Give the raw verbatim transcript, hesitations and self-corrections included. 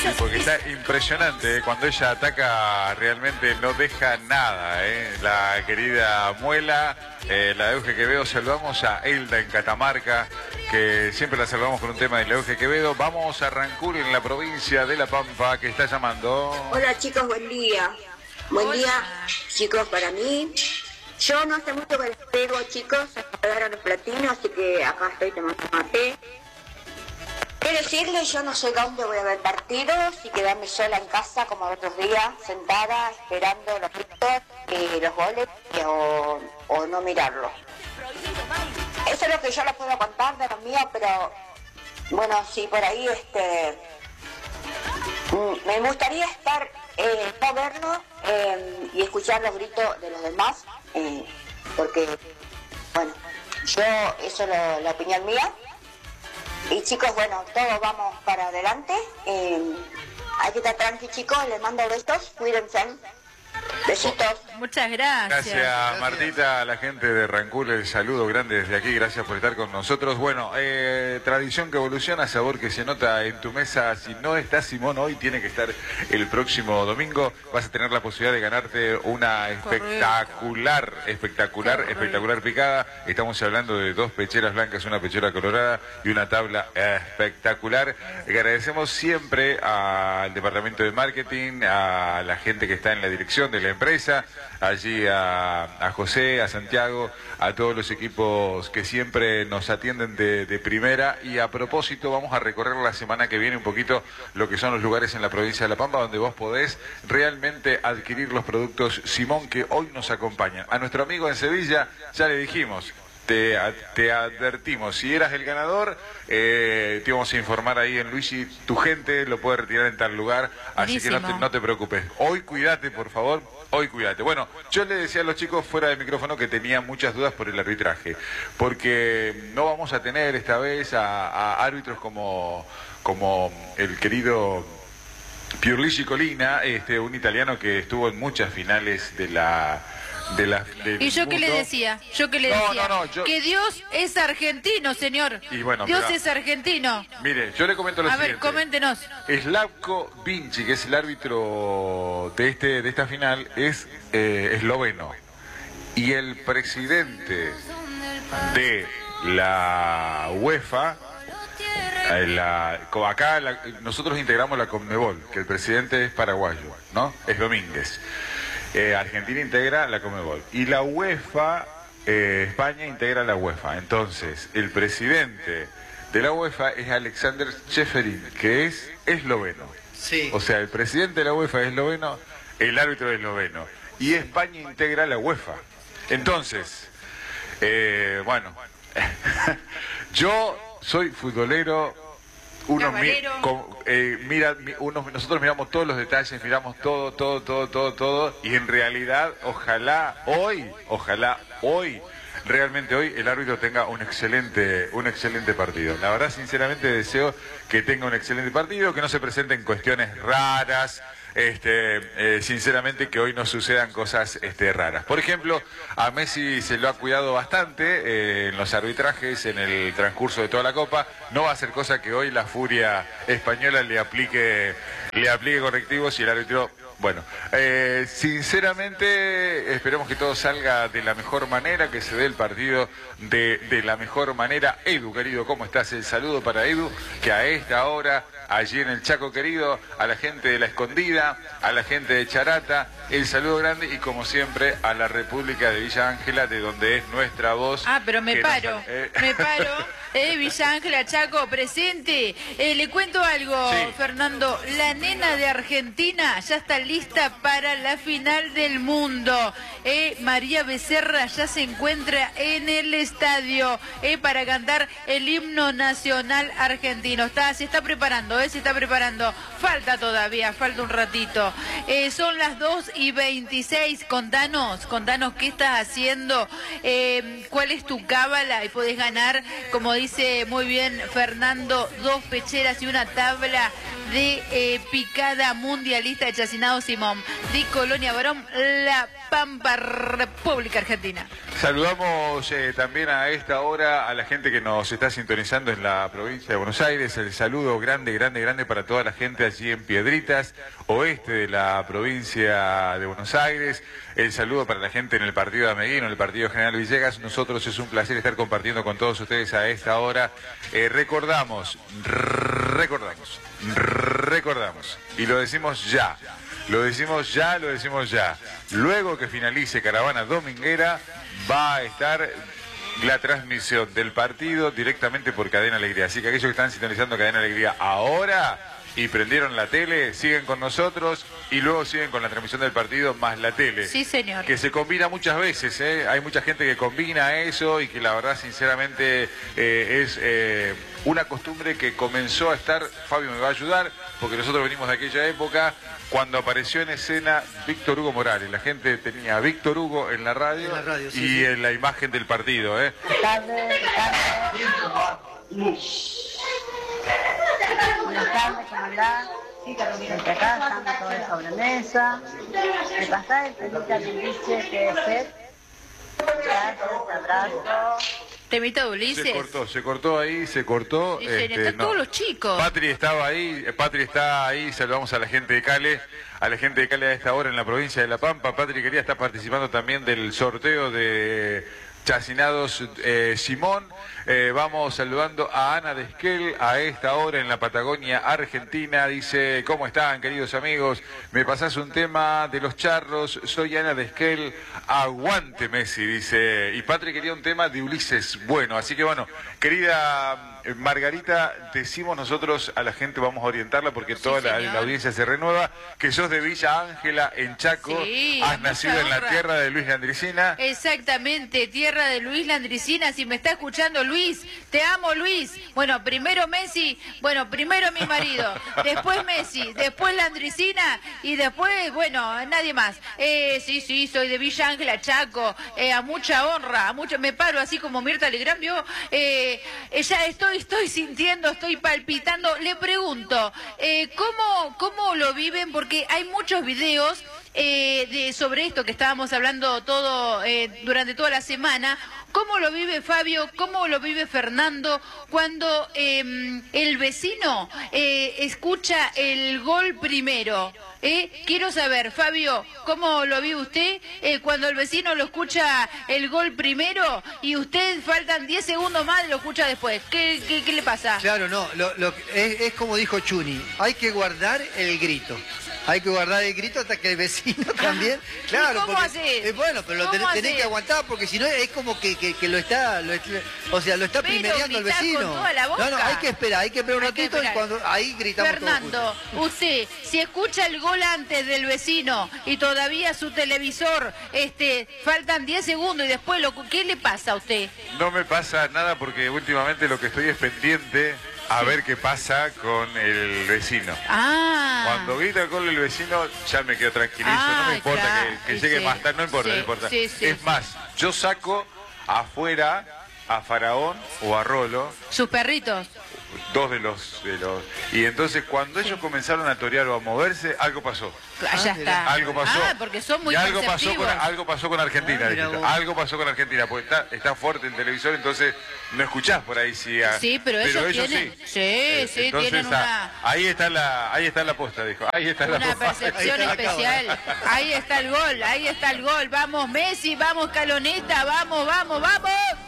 Sí, porque está impresionante, ¿eh? Cuando ella ataca realmente no deja nada, ¿eh? La querida Muela, eh, la de Euge Quevedo. Saludamos a Elda en Catamarca, que siempre la saludamos con un tema de la Euge Quevedo. Vamos a Rancul, en la provincia de La Pampa, que está llamando. Hola chicos, buen día. Buen Hola. día, chicos, para mí. Yo no sé mucho que les pego, chicos, se quedaron los platinos, así que acá estoy tomando mate. Quiero decirles, yo no sé dónde voy a ver partidos y quedarme sola en casa como otros días, sentada, esperando los gritos y los goles y, o, o no mirarlos. Eso es lo que yo les puedo contar de los míos, pero bueno, sí, por ahí este mm, me gustaría estar, eh, no verlo eh, y escuchar los gritos de los demás, eh, porque, bueno, yo, eso es lo- la opinión mía. Y chicos, bueno, todos vamos para adelante. Eh, hay que estar tranqui, chicos. Les mando besos. Cuídense. Besitos. Muchas gracias. Gracias, Martita, a la gente de Rancul, el saludo grande desde aquí, gracias por estar con nosotros. Bueno, eh, tradición que evoluciona, sabor que se nota en tu mesa. Si no está Simón hoy, tiene que estar el próximo domingo. Vas a tener la posibilidad de ganarte una espectacular, espectacular, Correcto. espectacular picada. Estamos hablando de dos pecheras blancas, una pechera colorada y una tabla espectacular. Agradecemos siempre al departamento de marketing, a la gente que está en la dirección de la empresa, allí a, a José, a Santiago, a todos los equipos que siempre nos atienden de, de primera. Y a propósito, vamos a recorrer la semana que viene un poquito lo que son los lugares en la provincia de La Pampa donde vos podés realmente adquirir los productos Simón que hoy nos acompañan. A nuestro amigo en Sevilla ya le dijimos, Te, te advertimos, si eras el ganador, eh, te íbamos a informar ahí en Luigi, tu gente lo puede retirar en tal lugar, así que no te, Buenísimo. no te preocupes. Hoy cuídate, por favor, hoy cuídate. Bueno, yo le decía a los chicos fuera del micrófono que tenía muchas dudas por el arbitraje, porque no vamos a tener esta vez a, a árbitros como, como el querido Pierluigi Colina, este, un italiano que estuvo en muchas finales de la... De la del ¿Y yo qué le mundo. decía? Yo qué le No, decía. no, no, yo- Que Dios es argentino, señor. Y bueno, Dios pero- es argentino. Mire, yo le comento lo A ver, siguiente. coméntenos. Slavko Vinci, que es el árbitro de este de esta final, es eh, esloveno. Y el presidente de la UEFA, eh, la, co- acá la- nosotros integramos la Conmebol, que el presidente es paraguayo, ¿no? Es Domínguez. Eh, Argentina integra la Conmebol. Y la UEFA, eh, España integra la UEFA. Entonces, el presidente de la UEFA es Alexander Čeferin, que es esloveno. Sí. O sea, el presidente de la UEFA es esloveno, el árbitro es esloveno. Y España integra la UEFA. Entonces, eh, bueno, yo soy futbolero. Uno mi- Cabalero. con- eh, mira, mi- unos- nosotros miramos todos los detalles, miramos todo, todo, todo, todo, todo, y en realidad, ojalá hoy, ojalá hoy, realmente hoy el árbitro tenga un excelente, un excelente partido. La verdad, sinceramente deseo que tenga un excelente partido, que no se presenten cuestiones raras. Este, eh, sinceramente que hoy no sucedan cosas este, raras. Por ejemplo, a Messi se lo ha cuidado bastante eh, en los arbitrajes, en el transcurso de toda la Copa. No va a ser cosa que hoy la furia española le aplique, le aplique correctivos y el árbitro... Bueno, eh, sinceramente esperemos que todo salga de la mejor manera, que se dé el partido de, de la mejor manera. Edu, querido, ¿cómo estás? El saludo para Edu, que a esta hora, allí en el Chaco, querido, a la gente de La Escondida, a la gente de Charata, el saludo grande y como siempre a la República de Villa Ángela, de donde es nuestra voz. Ah, pero me que nos- paro, eh, me paro. Eh, Villa Ángela, Chaco, presente. Eh, le cuento algo, Sí. Fernando. La nena de Argentina ya está lista para la final del mundo. Eh, María Becerra ya se encuentra en el estadio eh, para cantar el himno nacional argentino. Está, se está preparando, eh, se está preparando. Falta todavía, falta un ratito. Eh, son las dos y veintiséis. Contanos, contanos qué estás haciendo, eh, cuál es tu cábala y podés ganar, como dice muy bien Fernando, dos pecheras y una tabla de eh, picada mundialista de Chacinado Simón de Colonia Barón, La Paz. Pampa, República Argentina. Saludamos eh, también a esta hora a la gente que nos está sintonizando en la provincia de Buenos Aires. El saludo grande, grande, grande para toda la gente allí en Piedritas, oeste de la provincia de Buenos Aires. El saludo para la gente en el partido de Ameguino, en el partido General Villegas. Nosotros es un placer estar compartiendo con todos ustedes a esta hora. Eh, recordamos, recordamos, recordamos, y lo decimos ya. Lo decimos ya, lo decimos ya. Luego que finalice Caravana Dominguera, va a estar la transmisión del partido directamente por Cadena Alegría. Así que aquellos que están sintonizando Cadena Alegría ahora y prendieron la tele, siguen con nosotros y luego siguen con la transmisión del partido más la tele. Sí, señor. Que se combina muchas veces, ¿eh? Hay mucha gente que combina eso y que la verdad, sinceramente, eh, es eh, una costumbre que comenzó a estar, Fabio me va a ayudar, porque nosotros venimos de aquella época, cuando apareció en escena Víctor Hugo Morales. La gente tenía a Víctor Hugo en la radio, en la radio sí, y sí. en la imagen del partido, ¿eh? Buenas tardes, Buenas tardes, ¿cómo andás? Sí, Carolina, que acá estamos todos de sobremesa. Me pasás el temita que dice que es sed. Gracias, abrazo. Temita de Ulises. Se cortó, se cortó ahí, se cortó. Y se están todos los chicos. Patri estaba ahí, eh, Patri está ahí, saludamos a la gente de Cale, a la gente de Cale a esta hora en la provincia de La Pampa. Patri quería estar participando también del sorteo de Chacinados eh, Simón. Eh, vamos saludando a Ana de Esquel a esta hora en la Patagonia Argentina. Dice, ¿cómo están, queridos amigos? Me pasás un tema de los charros. Soy Ana de Esquel. Aguante Messi, dice. Y Patri quería un tema de Ulises. Bueno, así que bueno, querida Margarita, decimos nosotros a la gente, vamos a orientarla porque Sí, toda la, señor. la audiencia se renueva, que sos de Villa Ángela en Chaco. Sí, has mucha nacido en la honra. tierra de Luis Landricina. Exactamente, tierra de Luis Landricina. Si me está escuchando Luis, te amo Luis. Bueno, primero Messi, bueno, primero mi marido, después Messi, después Landricina y después, bueno, nadie más. Eh, sí, sí, soy de Villa Ángela, Chaco, eh, a mucha honra, a mucho, me paro así como Mirta Legrand, vio, eh, eh, ya estoy, estoy sintiendo, estoy palpitando. Le pregunto, eh, ¿cómo, cómo lo viven? Porque hay muchos videos Eh, de, sobre esto que estábamos hablando todo eh, durante toda la semana. ¿Cómo lo vive Fabio? ¿Cómo lo vive Fernando cuando eh, el vecino eh, escucha el gol primero? ¿Eh? Quiero saber, Fabio, ¿cómo lo vive usted eh, cuando el vecino lo escucha el gol primero y usted faltan diez segundos más y lo escucha después? ¿Qué, qué, qué le pasa? Claro, no, lo, lo, es, es como dijo Chuni, hay que guardar el grito. Hay que guardar el grito hasta que el vecino también. Claro, ¿Y cómo porque, haces? eh, bueno, pero lo ¿Cómo tenés, tenés haces? que aguantar porque si no es como que, que, que lo está, lo, o sea, lo está Pero primereando el gritá con vecino. toda la boca. No, no, hay que esperar, hay que esperar un Hay que ratito y esperar. cuando ahí gritamos todos Fernando, juntos. usted, si escucha el gol antes del vecino y todavía su televisor, este, faltan diez segundos y después, lo, ¿qué le pasa a usted? No me pasa nada porque últimamente lo que estoy es pendiente a ver qué pasa con el vecino. Ah. Cuando grita el gol el vecino, ya me quedo tranquilizo. no me Ay, importa claro, que, que y llegue sí, más tarde, no importa, sí, no importa. sí, sí, es sí. más, yo saco afuera a Faraón o a Rolo, Sus perritos. dos de los, de los... Y entonces cuando ellos comenzaron a torear o a moverse, algo pasó. Ah, ya Ah, mira. está. Algo pasó. Ah, porque son muy y algo pasó, perceptivos. con, algo pasó con Argentina. Ah, mira dijiste. vos. Algo pasó con Argentina, porque está, está fuerte el televisor, entonces no escuchás por ahí si... a- Sí, pero ellos tienen- sí. sí, Eh, sí, entonces, tienen ah, una- Ahí está la, ahí está la posta, dijo. Ahí está la Una posta. percepción Ahí está la especial. cámara. Ahí está el gol, ahí está el gol. Vamos Messi, vamos Caloneta, vamos, vamos, vamos.